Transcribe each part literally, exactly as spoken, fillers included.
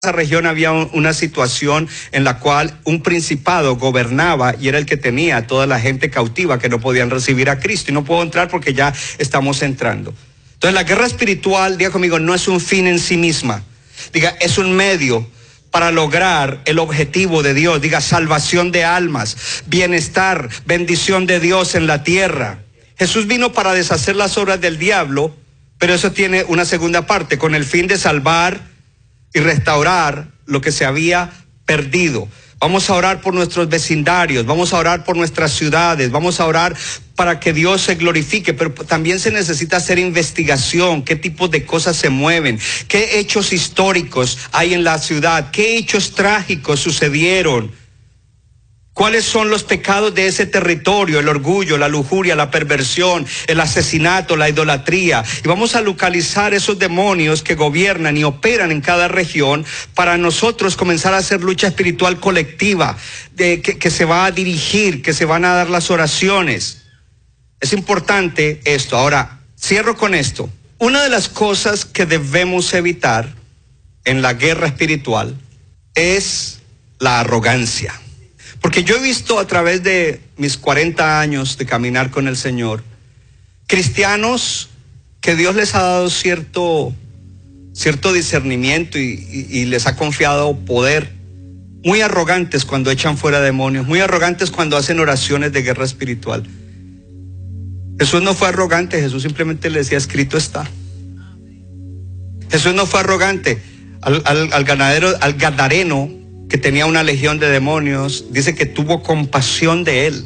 esa región había un, una situación en la cual un principado gobernaba y era el que tenía a toda la gente cautiva que no podían recibir a Cristo. Y no puedo entrar porque ya estamos entrando. Entonces la guerra espiritual, diga conmigo, no es un fin en sí misma. Diga, es un medio para lograr el objetivo de Dios. Diga, salvación de almas, bienestar, bendición de Dios en la tierra. Jesús vino para deshacer las obras del diablo, pero eso tiene una segunda parte, con el fin de salvar y restaurar lo que se había perdido. Vamos a orar por nuestros vecindarios, vamos a orar por nuestras ciudades, vamos a orar para que Dios se glorifique, pero también se necesita hacer investigación, qué tipo de cosas se mueven, qué hechos históricos hay en la ciudad, qué hechos trágicos sucedieron. ¿Cuáles son los pecados de ese territorio? El orgullo, la lujuria, la perversión, el asesinato, la idolatría. Y vamos a localizar esos demonios que gobiernan y operan en cada región para nosotros comenzar a hacer lucha espiritual colectiva, de, que, que se va a dirigir, que se van a dar las oraciones. Es importante esto. Ahora, cierro con esto. Una de las cosas que debemos evitar en la guerra espiritual es la arrogancia. Porque yo he visto a través de mis cuarenta años de caminar con el Señor, cristianos que Dios les ha dado cierto, cierto discernimiento y, y, y les ha confiado poder, muy arrogantes cuando echan fuera demonios, muy arrogantes cuando hacen oraciones de guerra espiritual. Jesús no fue arrogante, Jesús simplemente le decía, escrito está. Jesús no fue arrogante. Al, al, al ganadero, al gadareno, que tenía una legión de demonios, dice que tuvo compasión de él.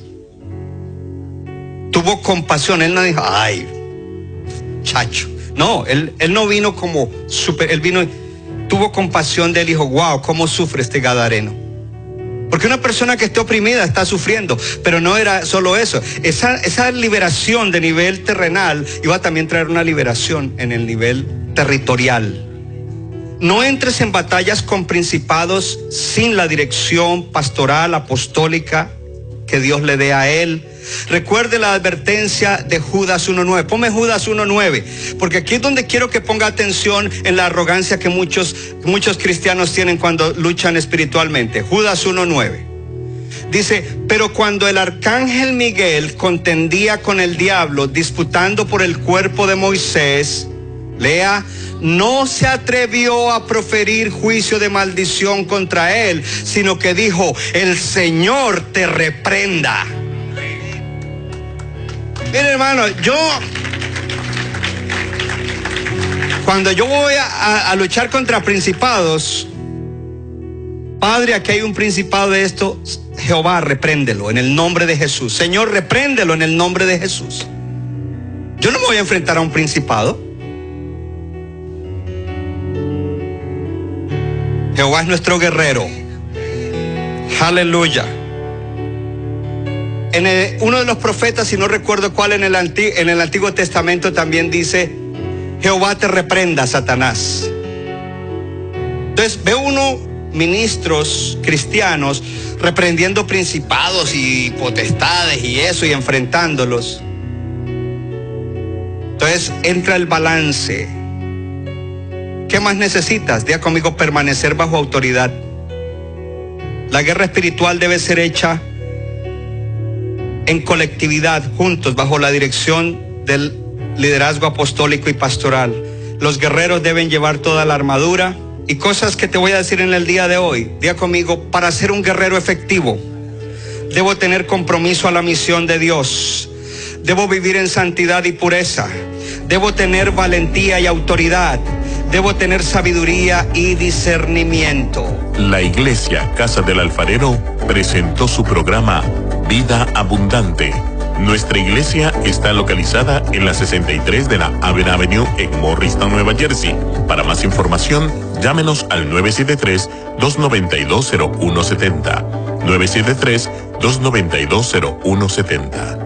Tuvo compasión, él no dijo, ay, chacho. No, él, él no vino como super, él vino, tuvo compasión de él y dijo, wow, cómo sufre este gadareno. Porque una persona que esté oprimida está sufriendo, pero no era solo eso. Esa, esa liberación de nivel terrenal iba a también traer una liberación en el nivel territorial. No entres en batallas con principados sin la dirección pastoral, apostólica que Dios le dé a él. Recuerde la advertencia de Judas uno nueve. Ponme Judas uno nueve, porque aquí es donde quiero que ponga atención en la arrogancia que muchos, muchos cristianos tienen cuando luchan espiritualmente. Judas uno nueve. Dice, pero cuando el arcángel Miguel contendía con el diablo, disputando por el cuerpo de Moisés, lea, no se atrevió a proferir juicio de maldición contra él, sino que dijo, el Señor te reprenda. Mire, hermano, yo cuando yo voy a, a, a luchar contra principados, Padre, aquí hay un principado de esto, Jehová, repréndelo en el nombre de Jesús. Señor, repréndelo en el nombre de Jesús. Yo no me voy a enfrentar a un principado. Jehová es nuestro guerrero. Aleluya. En el, uno de los profetas, si no recuerdo cuál, en el, anti, en el Antiguo Testamento también dice, Jehová te reprenda, Satanás. Entonces ve uno ministros cristianos reprendiendo principados y potestades y eso y enfrentándolos. Entonces entra el balance. ¿Qué más necesitas? Diga conmigo, permanecer bajo autoridad. La guerra espiritual debe ser hecha en colectividad, juntos, bajo la dirección del liderazgo apostólico y pastoral. Los guerreros deben llevar toda la armadura. Y cosas que te voy a decir en el día de hoy. Diga conmigo, para ser un guerrero efectivo, debo tener compromiso a la misión de Dios. Debo vivir en santidad y pureza. Debo tener valentía y autoridad. Debo tener sabiduría y discernimiento. La Iglesia Casa del Alfarero presentó su programa Vida Abundante. Nuestra iglesia está localizada en la sesenta y tres de la Aven Avenue en Morristown, Nueva Jersey. Para más información, llámenos al nueve siete tres, dos nueve dos, cero uno siete cero. nueve siete tres, dos nueve dos, cero uno siete cero.